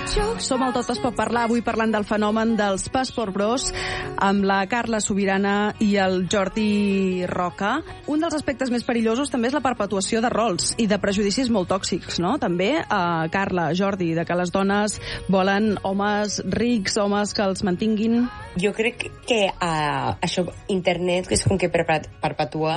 Som al Tot es pot parlar, avui parlant del fenomen dels Passport Bros amb la Carla Sobirana i el Jordi Roca. Un dels aspectes més perillosos també és la perpetuació de rols i de prejudicis molt tòxics, no? També, Carla, Jordi, de que les dones volen homes rics, homes que els mantinguin. Jo crec que això, internet, és com que perpetua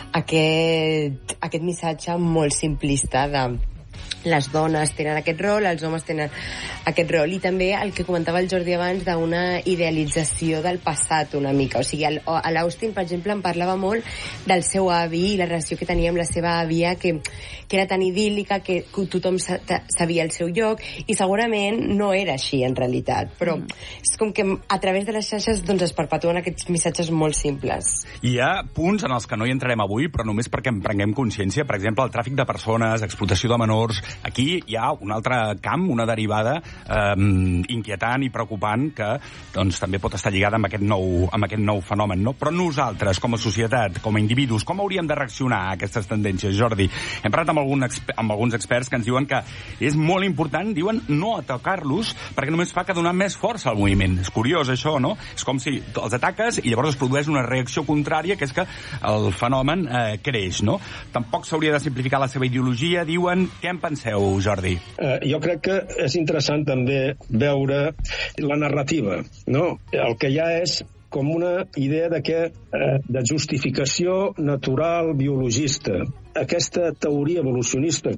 aquest missatge molt simplista de les dones tenen aquest rol, els homes tenen aquest rol, i també el que comentava el Jordi abans d'una idealització del passat una mica, o sigui, a l'Austin, per exemple, em parlava molt del seu avi i la relació que tenia amb la seva àvia, que era tan idíl·lica, que tothom sabia el seu lloc, i segurament no era així en realitat, però és com que a través de les xarxes doncs, es perpetuen aquests missatges molt simples. Hi ha punts en els que no hi entrarem avui, però només perquè en prenguem consciència, per exemple, el tràfic de persones, explotació de menors. Aquí hi ha un altre camp, una derivada inquietant i preocupant que doncs, també pot estar lligada amb aquest nou fenomen. No? Però nosaltres, com a societat, com a individus, com hauríem de reaccionar a aquestes tendències, Jordi? Hem parlat amb alguns experts que ens diuen que és molt important, diuen, no atacar-los perquè només fa que donar més força al moviment. És curiós, això, no? És com si els ataques i llavors es produeix una reacció contrària, que és que el fenomen creix, no? Tampoc s'hauria de simplificar la seva ideologia, diuen. Què en penseu, Jordi? Jo crec que és interessant també veure la narrativa, no? El que hi ha és com una idea de justificació natural biologista. Aquesta teoria evolucionista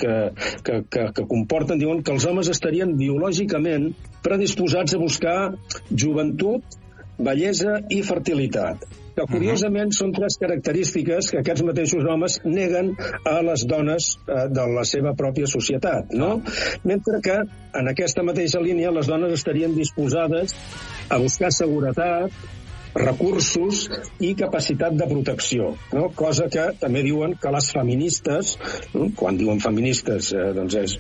que comporten, diuen que els homes estarien biològicament predisposats a buscar joventut, bellesa i fertilitat, que curiosament són tres característiques que aquests mateixos homes neguen a les dones de la seva pròpia societat, no? Mentre que en aquesta mateixa línia les dones estarien disposades a buscar seguretat, recursos i capacitat de protecció, no? Cosa que també diuen que les feministes, no? Quan diuen feministes doncs és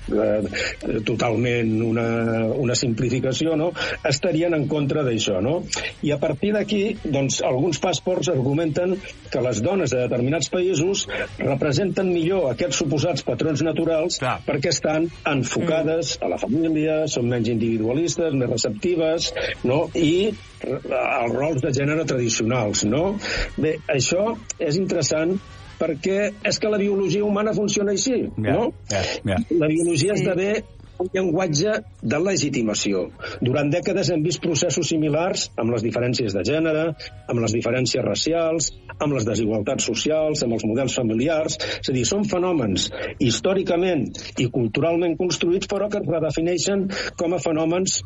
totalment una simplificació, no? Estarien en contra d'això, no? I a partir d'aquí, doncs, alguns passports argumenten que les dones de determinats països representen millor aquests suposats patrons naturals perquè estan enfocades a la família, són menys individualistes, més receptives, no? I els rols de gènere tradicionals, no? Bé, això és interessant perquè és que la biologia humana funciona així, no? La biologia esdevé un llenguatge de legitimació. Durant dècades hem vist processos similars amb les diferències de gènere, amb les diferències racials, amb les desigualtats socials, amb els models familiars. És a dir, són fenòmens històricament i culturalment construïts, però que es redefineixen com a fenòmens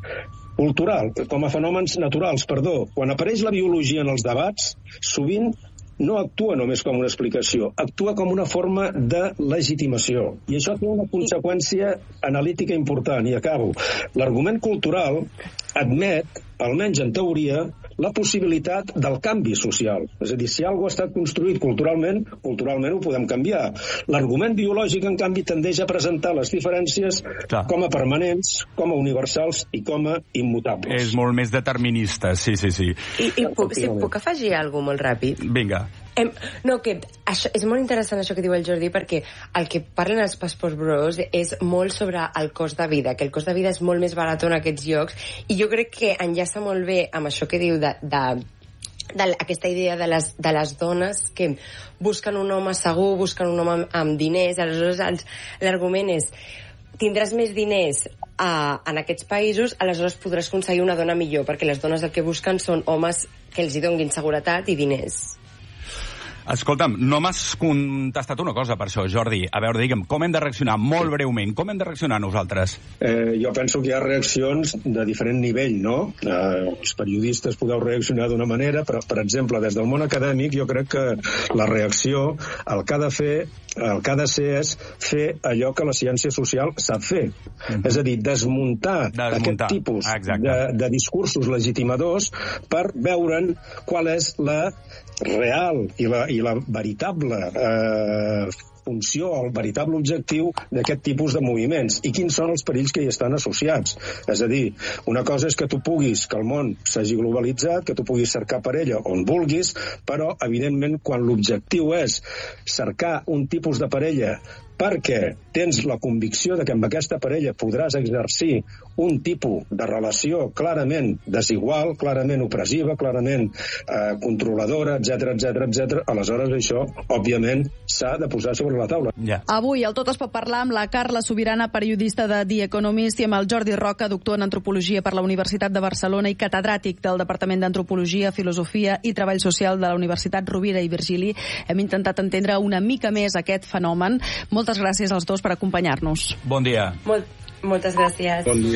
naturals. Quan apareix la biologia en els debats, sovint no actua només com una explicació, actua com una forma de legitimació. I això té una conseqüència analítica important, i acabo. L'argument cultural admet, almenys en teoria, la possibilitat del canvi social. És a dir, si alguna cosa ha estat construït culturalment ho podem canviar. L'argument biològic, en canvi, tendeix a presentar les diferències com a permanents, com a universals i com a immutables. És molt més determinista, sí. I puc afegir alguna cosa molt ràpid? Vinga. No, que això, és molt interessant això que diu el Jordi, perquè el que parlen els Passport Bros és molt sobre el cost de vida, que el cost de vida és molt més barat en aquests llocs, i jo crec que enllaça molt bé amb això que diu aquesta idea de les dones que busquen un home segur, busquen un home amb diners. Aleshores l'argument és: tindràs més diners en aquests països, aleshores podràs aconseguir una dona millor, perquè les dones el que busquen són homes que els hi donguin seguretat i diners. Escolta'm, no m'has contestat una cosa per això, Jordi. A veure, digue'm, com hem de reaccionar? Molt breument, com hem de reaccionar nosaltres? Jo penso que hi ha reaccions de diferent nivell, no? Els periodistes podeu reaccionar d'una manera, però, per exemple, des del món acadèmic, jo crec que la reacció, el que ha de ser és fer allò que la ciència social sap fer. És a dir, desmuntar aquest tipus de discursos legitimadors per veure'n qual és la real i la veritable funció, el veritable objectiu d'aquest tipus de moviments i quins són els perills que hi estan associats. És a dir, una cosa és que tu puguis, que el món s'hagi globalitzat, que tu puguis cercar parella on vulguis, però, evidentment, quan l'objectiu és cercar un tipus de parella perquè tens la convicció de que amb aquesta parella podràs exercir un tipus de relació clarament desigual, clarament opressiva, clarament controladora, etc. Aleshores, això, òbviament, s'ha de posar sobre la taula. Ja. Avui el Tot es pot parlar amb la Carla Subirana, periodista de The Economist, i amb el Jordi Roca, doctor en Antropologia per la Universitat de Barcelona i catedràtic del Departament d'Antropologia, Filosofia i Treball Social de la Universitat Rovira i Virgili. Hem intentat entendre una mica més aquest fenomen. Moltes gràcies als dos per acompanyar-nos. Bon dia. Moltes gràcies. Bon dia.